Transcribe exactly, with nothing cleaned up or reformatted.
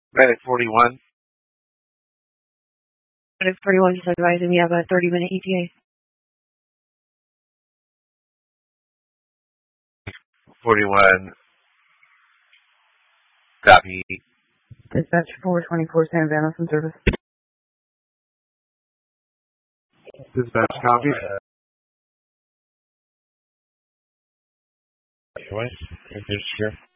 Medic forty-one. Medic forty-one, just advising we have a thirty minute E T A. forty-one. Copy. Dispatch four twenty-four San Vanos in service. Dispatch copy. What? Is this here?